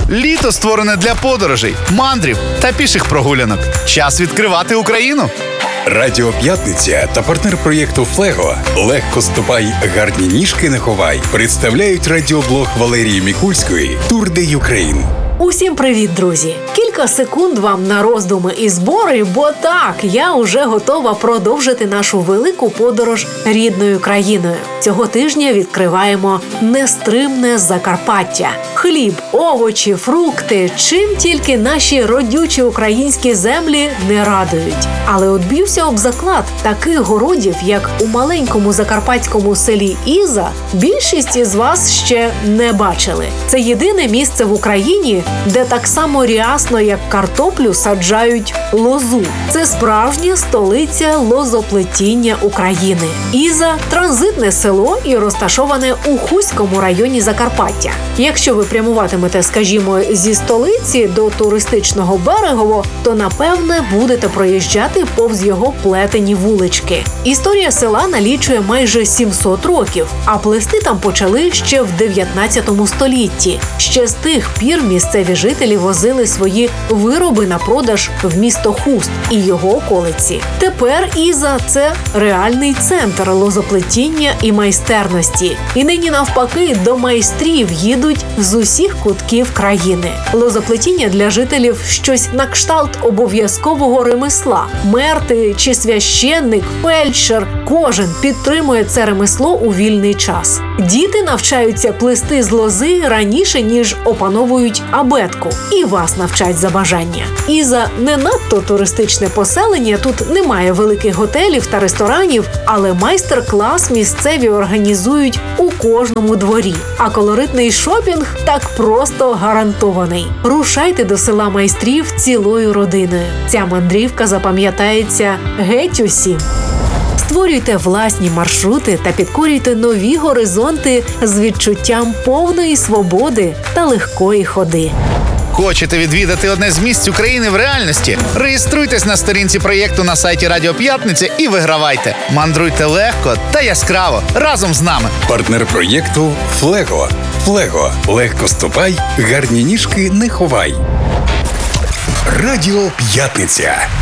Літо створене для подорожей, мандрів та піших прогулянок. Час відкривати Україну. Радіо П'ятниця та партнер проєкту «Флего» «Легко ступай, гарні ніжки не ховай» представляють радіоблог Валерії Мікульської «Тур де Юкрейн». Усім привіт, друзі! Кілька секунд вам на роздуми і збори, бо так, я уже готова продовжити нашу велику подорож рідною країною. Цього тижня відкриваємо нестримне Закарпаття. Хліб, овочі, фрукти, чим тільки наші родючі українські землі не радують. Але от б'юся об заклад, таких городів, як у маленькому закарпатському селі Іза, більшість із вас ще не бачили. Це єдине місце в Україні, де так само рясно, як картоплю, саджають лозу. Це справжня столиця лозоплетіння України. Іза – транзитне село і розташоване у Хуському районі Закарпаття. Якщо ви прямуватимете, скажімо, зі столиці до туристичного Берегово, то, напевне, будете проїжджати повз його плетені вулички. Історія села налічує майже 700 років, а плести там почали ще в 19 столітті. Ще з тих пір місцеві жителі возили свої вироби на продаж в місто Хуст і його околиці. Тепер Іза – це реальний центр лозоплетіння і майстерності. І нині навпаки до майстрів їдуть з усіх кутків країни. Лозоплетіння для жителів – щось на кшталт обов'язкового ремесла. Мерти чи священник, фельдшер – кожен підтримує це ремесло у вільний час. Діти навчаються плести з лози раніше, ніж опановують абетку. І вас навчать за бажання. Іза не надто туристичне поселення, тут немає великих готелів та ресторанів, але майстер-клас місцеві організують у кожному дворі. А колоритний шопінг так просто гарантований. Рушайте до села майстрів цілою родиною. Ця мандрівка запам'ятається геть усім. Створюйте власні маршрути та підкорюйте нові горизонти з відчуттям повної свободи та легкої ходи. Хочете відвідати одне з місць України в реальності? Реєструйтесь на сторінці проєкту на сайті Радіо П'ятниця і вигравайте. Мандруйте легко та яскраво разом з нами. Партнер проєкту «Флего». «Флего» – легко ступай, гарні ніжки не ховай. Радіо П'ятниця.